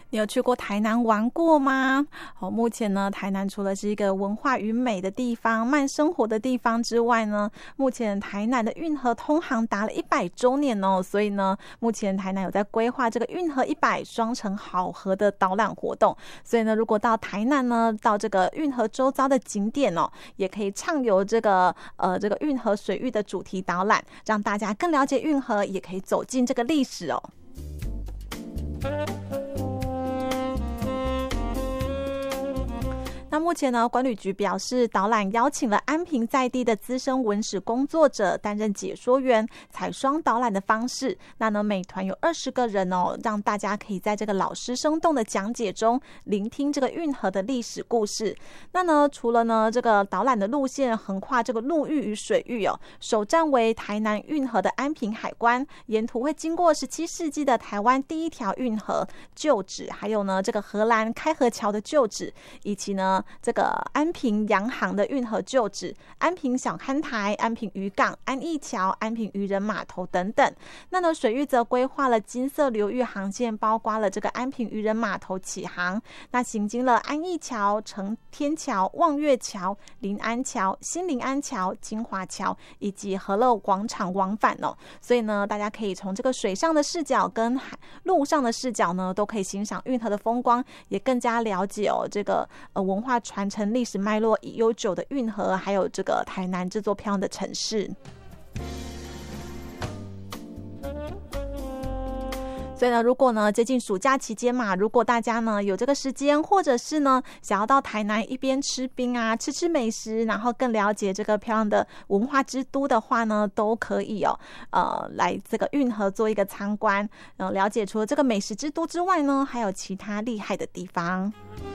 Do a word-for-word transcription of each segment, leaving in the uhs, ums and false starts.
你有去过台南玩过吗？哦，目前呢，台南除了是一个文化与美的地方、慢生活的地方之外呢，目前台南的运河通航达了一百周年哦，所以呢，目前台南有在规划这个运河一百双城好河的导览活动。所以呢，如果到台南呢，到这个运河周遭的景点哦，也可以畅游这个呃这个运河水域的主题导览，让大家更了解运河，也可以走进这个历史哦。那目前呢，观旅局表示，导览邀请了安平在地的资深文史工作者担任解说员，采双导览的方式。那呢，每团有二十个人哦，让大家可以在这个老师生动的讲解中，聆听这个运河的历史故事。那呢，除了呢这个导览的路线横跨这个陆域与水域哦，首站为台南运河的安平海关，沿途会经过十七世纪的台湾第一条运河旧址，还有呢这个荷兰开河桥的旧址，以及呢。这个安平洋行的运河旧址、安平小看台、安平渔港、安义桥、安平渔人码头等等。那呢，水域则规划了金色流域航线，包括了这个安平渔人码头起航，那行经了安义桥、承天桥、望月桥、临安桥、新临安桥、金华桥以及和乐广场往返哦。所以呢，大家可以从这个水上的视角跟海陆上的视角呢，都可以欣赏运河的风光，也更加了解哦这个呃文化传承历史脉络悠久的运河，还有这个台南这座漂亮的城市。所以呢，如果呢接近暑假期间嘛，如果大家呢有这个时间，或者是呢想要到台南一边吃冰啊，吃吃美食，然后更了解这个漂亮的文化之都的话呢，都可以哦，呃，来这个运河做一个参观，呃，了解除了这个美食之都之外呢，还有其他厉害的地方。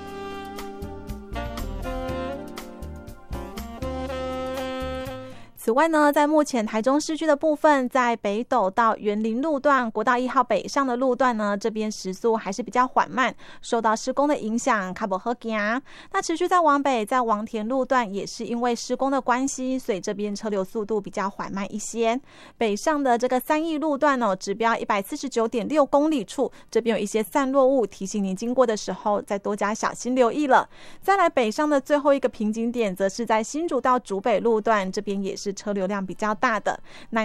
此外呢，在目前台中市区的部分，在北斗到园林路段、国道一号北上的路段呢，这边时速还是比较缓慢，受到施工的影响，卡不好行。那持续在往北，在王田路段也是因为施工的关系，所以这边车流速度比较缓慢一些。北上的这个三义路段哦，指标一百四十九点六公里处，这边有一些散落物，提醒您经过的时候再多加小心留意了。再来北上的最后一个瓶颈点，则是在新竹到竹北路段，这边也是车流量比较大的。那